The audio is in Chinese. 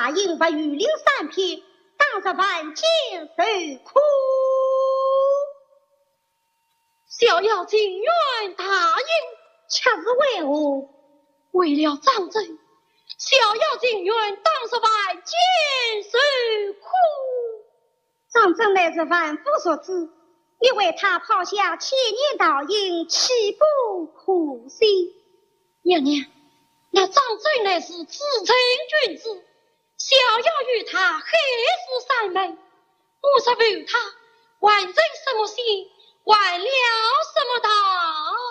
大营不与领3撇，当着万劫受苦。 小妖竟愿答应， 却是为何？ 为了张贼，小妖竟愿当着万劫受苦。 张真乃是万夫所指，你为他抛下千年道营，岂不可惜？ 娘娘，那张贼乃是至诚君子，小妖与他黑丝三昧，我是为他完成什么心，完了什么道？